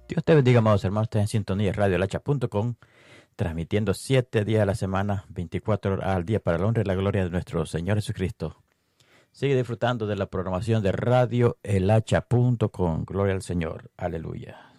Dios te bendiga, amados hermanos. Estás en sintonía de radioelacha.com, transmitiendo 7 días a la semana, 24 horas al día, para la honra y la gloria de nuestro Señor Jesucristo. Sigue disfrutando de la programación de radioelacha.com. Gloria al Señor. Aleluya.